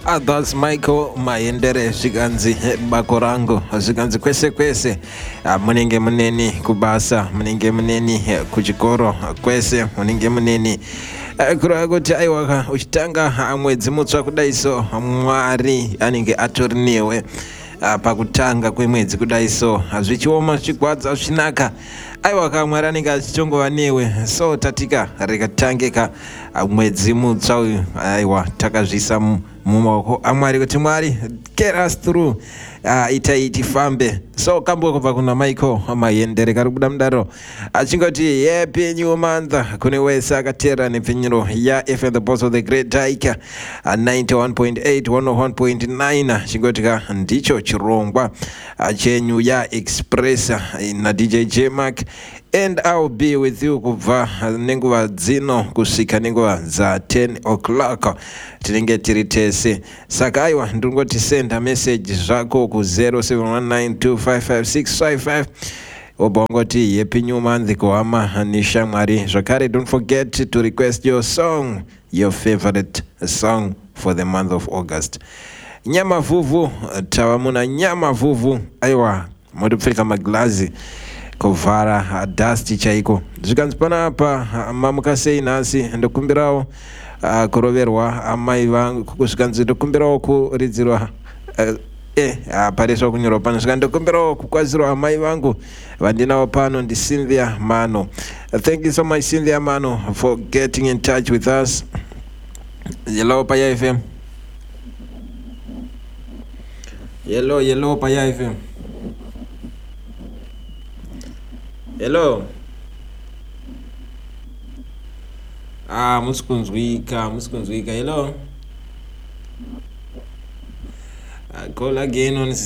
That's Michael Maendere zvikanzi bako rangu zvikanzi kwese kwese munenge muneni kubasa munenge muneni kuchikoro kwese munenge muneni kureva kuti aiwa uchitanga mwedzi mutsva kudaiso Mwari anenge atori newe pakutanga kwemwedzi kudaiso zvichioma zvichigwadza zvinaka aiwa Mwari anenge achichongova newe so tatika rikatangika mwedzi mutsva uyu aiwa takazvisa mumaoko aMwari kuti Mwari get us through itai tifambe so kambo kubva kuna Michael Maendere kari kubuda mudaro achingoti happy new month kune wese akatera nepfinyiro ya FM the boss of the great Taika 91.8 101.9 chingoti ndicho chirongwa chenyu ya Express na DJ J Mark and I'll be with you kubva nenguva dzino kusvika nenguva za 10 o'clock tinenge tiri tese saka aiwa ndingoti senda message zvako ku 0719255655 obongoti happy new month kuhama nishamwari zvakare don't forget to request your song, your favorite song for the month of August. Nyama vuvu tava muna nyama vuvu aiwa motopfeka maglazi kuvhara dust chaiko zvikanzi panapa mamukasei nhasi ndokumbirawo kuroverwa amai vangu kusvikanzi ndokumbirawo kuridzirwa pareswa kunyorwa pano svika ndokumbirawo kukwazirwa amai vangu vandinawo pano ndi Cynthia Mano. Thank you so much Cynthia Mano for getting in touch with us. Hello Paya FM. Hello Paya FM. Hello. Musikunzwika. Hello. Call again on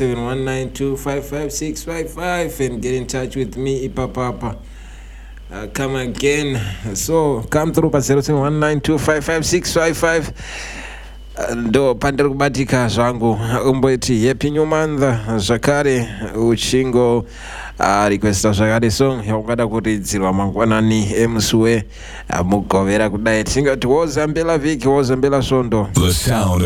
0719255655 and get in touch with me, Ipapapa. Come again. So come through pa 0719255655. Ndo pandiri kubatika zvangu umboiti happy new month zvakare uchingo requesta zvakare song yaungada kuridzirwa mangwanani emusi wemugovera kudai tingati wozambela vhiki wozambela svondo. The sound